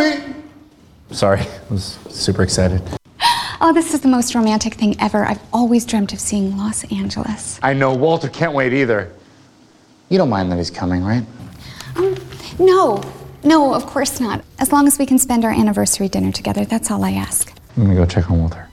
me! Sorry, I was super excited. Oh, this is the most romantic thing ever. I've always dreamt of seeing Los Angeles. I know, Walter can't wait either. You don't mind that he's coming, right? No, of course not. As long as we can spend our anniversary dinner together, that's all I ask. I'm gonna go check on Walter.